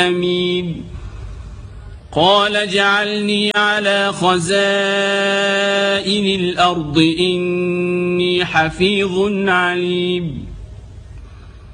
حميد قال اجعلني على خزائن الأرض إني حفيظ عليم